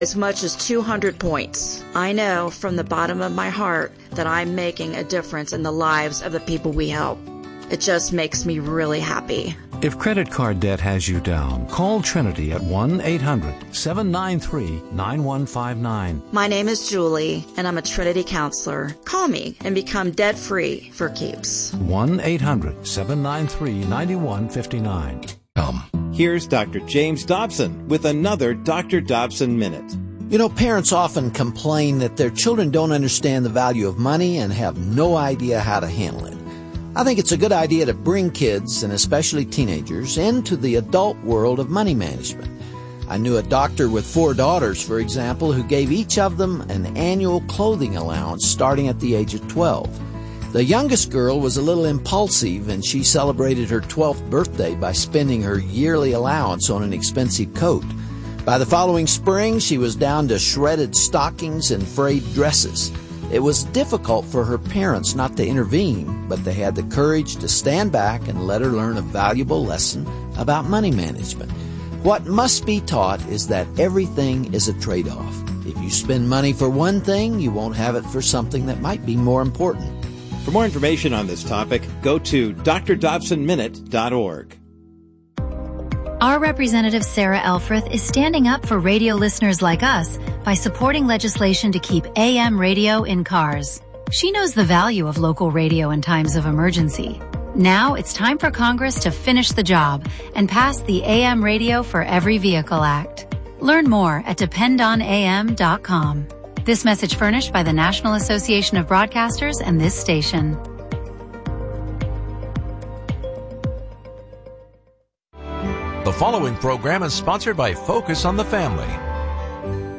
as much as 200 points. I know from the bottom of my heart that I'm making a difference in the lives of the people we help. It just makes me really happy. If credit card debt has you down, call Trinity at 1-800-793-9159. My name is Julie, and I'm a Trinity counselor. Call me and become debt-free for keeps. 1-800-793-9159. Here's Dr. James Dobson with another Dr. Dobson Minute. You know, parents often complain that their children don't understand the value of money and have no idea how to handle it. I think it's a good idea to bring kids, and especially teenagers, into the adult world of money management. I knew a doctor with 4 daughters, for example, who gave each of them an annual clothing allowance starting at the age of 12. The youngest girl was a little impulsive, and she celebrated her 12th birthday by spending her yearly allowance on an expensive coat. By the following spring, she was down to shredded stockings and frayed dresses. It was difficult for her parents not to intervene, but they had the courage to stand back and let her learn a valuable lesson about money management. What must be taught is that everything is a trade-off. If you spend money for one thing, you won't have it for something that might be more important. For more information on this topic, go to drdobsonminute.org. Our representative Sarah Elfreth is standing up for radio listeners like us by supporting legislation to keep AM radio in cars. She knows the value of local radio in times of emergency. Now it's time for Congress to finish the job and pass the AM Radio for Every Vehicle Act. Learn more at dependonam.com. This message furnished by the National Association of Broadcasters and this station. The following program is sponsored by Focus on the Family.